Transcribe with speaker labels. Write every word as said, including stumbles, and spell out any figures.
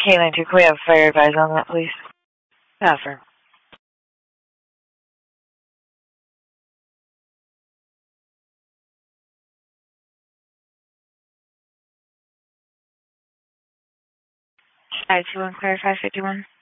Speaker 1: K nine two, can we have fire advise on that, please?
Speaker 2: Offer.
Speaker 1: I two one, clarify fifty-one.